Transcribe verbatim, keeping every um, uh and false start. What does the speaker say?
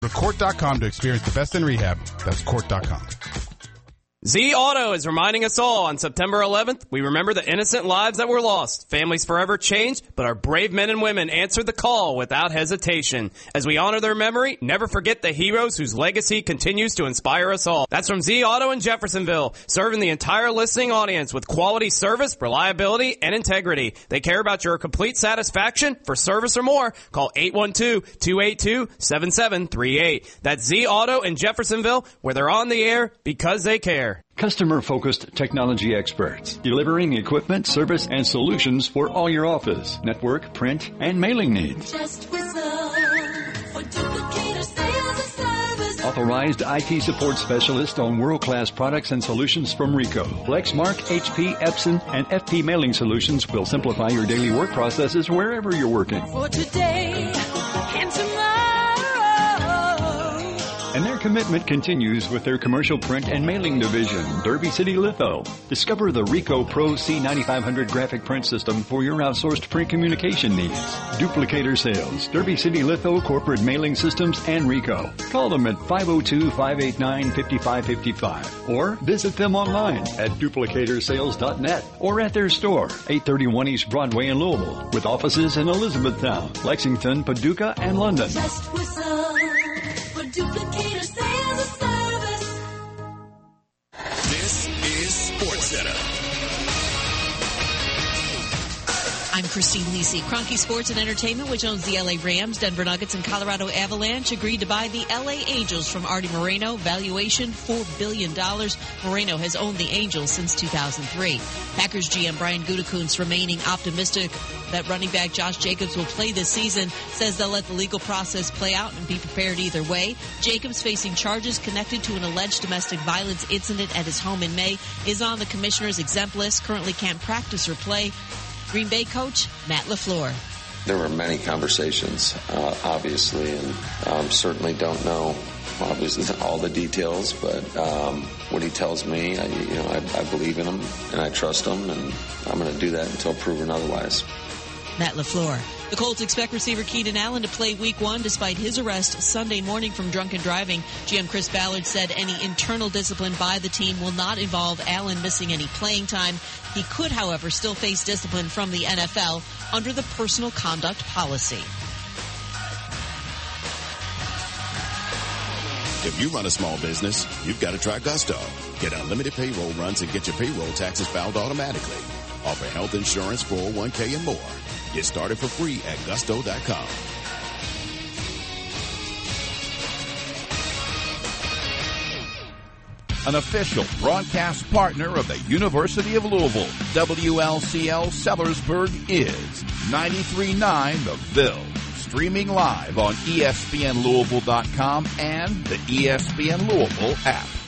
to court dot com to experience the best in rehab. That's court dot com. Z Auto is reminding us all on September eleventh, we remember the innocent lives that were lost. Families forever changed, but our brave men and women answered the call without hesitation. As we honor their memory, never forget the heroes whose legacy continues to inspire us all. That's from Z Auto in Jeffersonville, serving the entire listening audience with quality service, reliability, and integrity. They care about your complete satisfaction. For service or more, call eight one two, two eight two, seven seven three eight. That's Z Auto in Jeffersonville, where they're on the air because they care. Customer-focused technology experts, delivering equipment, service, and solutions for all your office, network, print, and mailing needs. Just whistle for Duplicator Sales and Service. Authorized I T support specialist on world-class products and solutions from Rico. Lexmark, H P, Epson, and F P Mailing Solutions will simplify your daily work processes wherever you're working. For today and tomorrow. And their commitment continues with their commercial print and mailing division, Derby City Litho. Discover the Rico Pro C ninety-five hundred graphic print system for your outsourced print communication needs. Duplicator Sales, Derby City Litho, Corporate Mailing Systems, and Rico. Call them at five oh two, five eight nine, five five five five or visit them online at duplicator sales dot net or at their store, eight thirty-one East Broadway in Louisville, with offices in Elizabethtown, Lexington, Paducah, and London. Just whistle for Duplicator Sales and Service. This is SportsCenter. I'm Christine Lisi. Kroenke Sports and Entertainment, which owns the L A Rams, Denver Nuggets, and Colorado Avalanche, agreed to buy the L A Angels from Artie Moreno. Valuation, four billion dollars. Moreno has owned the Angels since two thousand three. Packers G M Brian Gutekunst remaining optimistic that running back Josh Jacobs will play this season, says they'll let the legal process play out and be prepared either way. Jacobs, facing charges connected to an alleged domestic violence incident at his home in May, is on the commissioner's exempt list, currently can't practice or play. Green Bay coach Matt LaFleur. There were many conversations, uh, obviously, and um, certainly don't know obviously all the details, but um, what he tells me, I, you know, I, I believe in him and I trust him, and I'm going to do that until proven otherwise. Matt LaFleur. The Colts expect receiver Keenan Allen to play week one despite his arrest Sunday morning from drunken driving. G M Chris Ballard said any internal discipline by the team will not involve Allen missing any playing time. He could, however, still face discipline from the N F L under the personal conduct policy. If you run a small business, you've got to try Gusto. Get unlimited payroll runs and get your payroll taxes filed automatically. Offer health insurance, four oh one k, and more. Get started for free at gusto dot com. An official broadcast partner of the University of Louisville, W L C L Sellersburg is ninety-three point nine The Ville. Streaming live on E S P N Louisville dot com and the E S P N Louisville app.